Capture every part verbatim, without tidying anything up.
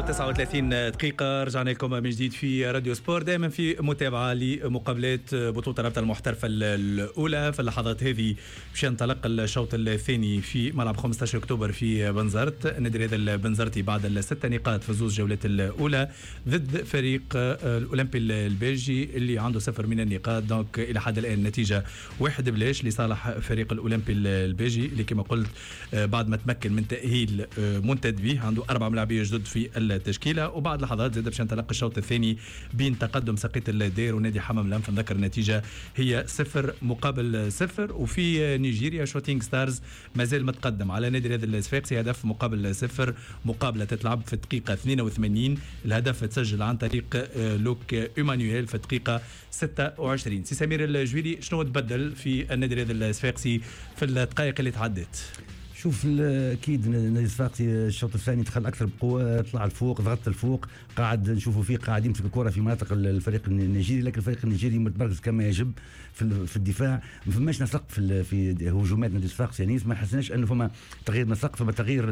وتسعة وثلاثين دقيقة رجعنا لكم من جديد في راديو سبور، دائما في متابعة لمقابلات بطولة رابطة المحترفة الأولى. في اللحظات هذه باش ينطلق الشوط الثاني في ملعب خمسة عشر أكتوبر في بنزرت. النادي هذا البنزرتي بعد الست نقاط في زوج جولات الأولى ضد فريق الأولمبي البلجي اللي عنده صفر من النقاط. دونك إلى حد الآن النتيجة واحد بلاش لصالح فريق الأولمبي البلجي اللي كما قلت بعد ما تمكن من تأهيل منتد به عنده أربع ملاعبية جدد في التشكيلة. وبعد لحظات زاد باش ينطلق الشوط الثاني بين تقدم سقيط الدير ونادي حمام الأنف. نذكر النتيجة هي صفر مقابل صفر. وفي نيجيريا شوتينغ ستارز مازال متقدم على نادي هذا الصفاقسي هدف مقابل صفر. مقابلة تتلعب في الدقيقة اثنين وثمانين، الهدف تسجل عن طريق لوك إيمانويل في الدقيقة ستة وعشرين. سي سمير الجويري، شنو تبدل في النادي هذا الصفاقسي في الدقائق اللي تعدت؟ شوف اكيد نادي الصفاقسي الشوط الثاني دخل اكثر بقوه، طلع الفوق، ضغط الفوق، قاعد نشوفوا فيه قاعد يمسك الكره في مناطق الفريق النيجيري، لكن الفريق النيجيري متمركز كما يجب في في الدفاع. ما فماش نسق في في هجومات نادي الصفاقسي، يعني ما حسناش انه فما تغيير نسق، فما تغيير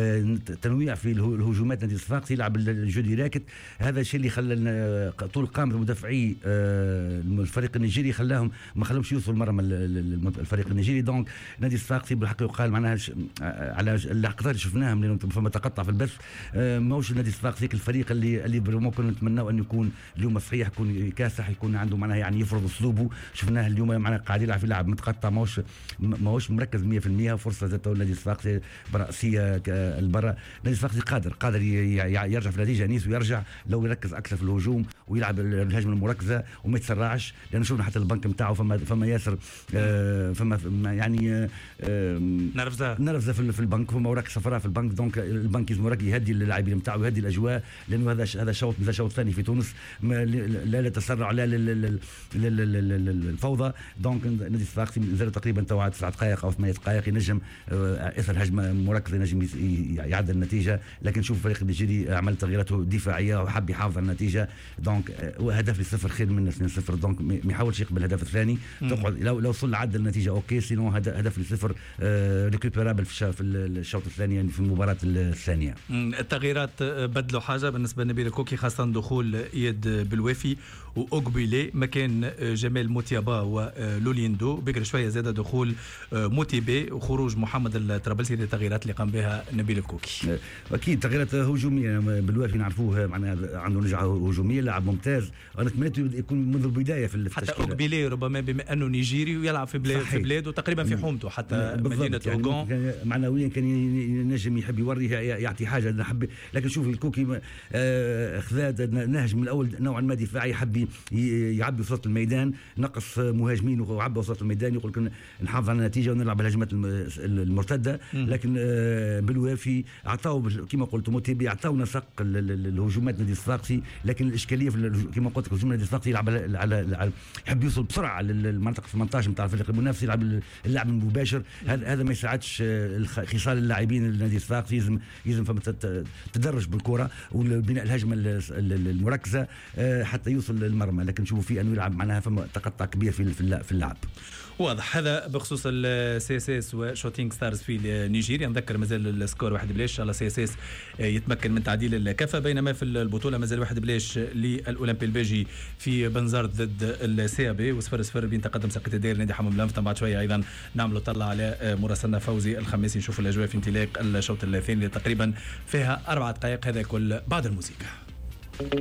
تنويع في الهجومات نادي الصفاقسي. يلعب الجو راكد، هذا الشيء اللي خلى طول قامه مدافعي الفريق النيجيري خلاهم ما خلاهمش يوصلوا المرمى الفريق النيجيري. دونك نادي الصفاقسي بالحق يقال معناها على اللقطات اللي شفناها لانه فما تقطع في البث، ماهوش النادي الصفاقسي الفريق اللي اللي ممكن نتمناو انه يكون اليوم صحيح، يكون كاسح، يكون عنده معناها يعني يفرض اسلوبه. شفناه اليوم معناها قاعد يلعب في لعب متقطع، ماهوش ماهوش مركز مية بالمية. فرصه ذاته النادي الصفاقسي براسيه البرا. النادي الصفاقسي قادر قادر يرجع في النتيجه نيس، ويرجع لو يركز اكثر في الهجوم ويلعب الهجمه المركزه وما يتسرعش، لانه شفنا حتى البنك نتاعو فما فما ياسر فما يعني نرفزه نرفزه في البنك، فما اوراق صفراء في البنك. دونك البنك لازم يهدي اللاعبين نتاعو، يهدي الاجواء، لانه هذا هذا شوط هذا شوط ثاني في تونس، لا لا تسرع لا الفوضى. دونك النادي الصفاقسي زاد تقريبا تو تسع دقائق او ثمانية دقائق ينجم اثر هجمه مركزه ينجم يعدل النتيجه. لكن شوف الفريق النيجيري عمل تغييراته دفاعيه وحب يحافظ على النتيجه. دونك هدف للصفر خير من اثنين صفر. دونك ما يحاولش يقبل الهدف الثاني، تقعد لو لو وصل عدل النتيجه اوكي، سينو هدف للصفر ريكوبيرابل في الشوط الثاني يعني في المباراة الثانية. التغييرات بدلوا حاجة بالنسبة لنبيل كوكي، خاصة دخول إيد بالوافي وأوغبيلي مكان جمال موتيابا ولوليندو. بكرة شوية زاد دخول موتيبي وخروج محمد الطرابلسي. التغييرات اللي قام بها نبيل كوكي أكيد تغييرات هجومية. بالوافي نعرفوه معناها عنده نجعة هجومية، لاعب ممتاز. أنا تمنيت يكون منذ البداية في التشكيلة. حتى أوغبيلي ربما بما أنه نيجيري ويلعب في بلاد في بلاده تقريبا في حومته، حتى مدينة أوغون يعني معنويا كان ينجم يحب يوري يعطي حاجه. نحب لكن شوف الكوكي آه خذاد نهج من الاول نوعا ما دفاعي، يحب يعبي وسط الميدان، نقص مهاجمين وعبى وسط الميدان، يقول لك نحافظ على النتيجه ونلعب الهجمات المرتده. لكن آه بالوافي اعطاو كما قلت موتيبي اعطاو نسق الهجومات نادي الصفاقسي. لكن الاشكاليه كما قلت لك هجوم نادي الصفاقسي يلعب على, على, على يحب يوصل بسرعه للمنطقه ثمانية عشر نتاع الفريق المنافس، يلعب اللعب المباشر. هذا ما يساعدش خصال اللاعبين النادي الصفاقسي. يلزم يلزم فما تدرج بالكره وبناء الهجمه المركزه حتى يوصل للمرمى. لكن شوفوا فيه انه يلعب معناها فما تقطع كبير في في اللعب. واضح. هذا بخصوص السي اس اس وشوتينغ ستارز في نيجيريا. نذكر مازال السكور واحد بلاش، ان شاء الله سي اس اس يتمكن من تعديل الكفه. بينما في البطوله مازال واحد بلاش للاولمبي البلجي في بنزرت ضد السي بي، وصفر صفر بين تقدم سقيط الدير نادي حمام الأنف. بعد شويه ايضا نعملوا طلع على مراسلنا فوزي الخميسي نشوف الاجواء في انطلاق الشوط الثاني تقريبا فيها اربع دقائق. هذا كل بعد الموسيقى.